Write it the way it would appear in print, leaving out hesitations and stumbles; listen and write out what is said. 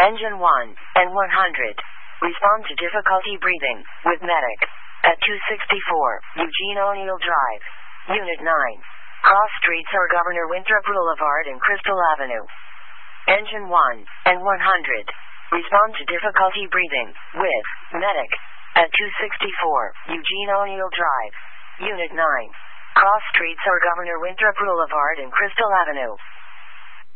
Engine 1 and 100. Respond to difficulty breathing with medic at 264 Eugene O'Neill Drive, Unit 9. Cross streets are Governor Winthrop Boulevard and Crystal Avenue. Engine 1 and 100. Respond to difficulty breathing with medic at 264 Eugene O'Neill Drive, Unit 9. Cross streets are Governor Winthrop Boulevard and Crystal Avenue.